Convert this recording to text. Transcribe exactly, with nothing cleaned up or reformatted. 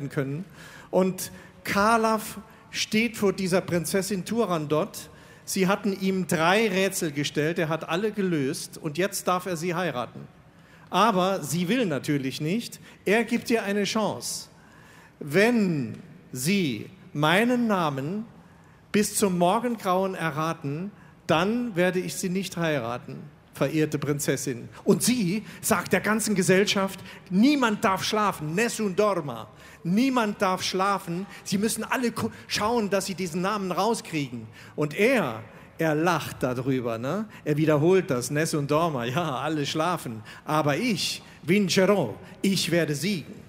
werden können. Und Kalav steht vor dieser Prinzessin Turandot. Sie hatten ihm drei Rätsel gestellt, er hat alle gelöst und jetzt darf er sie heiraten. Aber sie will natürlich nicht. Er gibt ihr eine Chance. Wenn sie meinen Namen bis zum Morgengrauen erraten, dann werde ich sie nicht heiraten, verehrte Prinzessin. Und sie sagt der ganzen Gesellschaft, niemand darf schlafen, nessun dorma. Niemand darf schlafen. Sie müssen alle schauen, dass sie diesen Namen rauskriegen. Und er, er lacht darüber, ne? Er wiederholt das, nessun dorma, ja, alle schlafen. Aber ich, vincerò, ich werde siegen.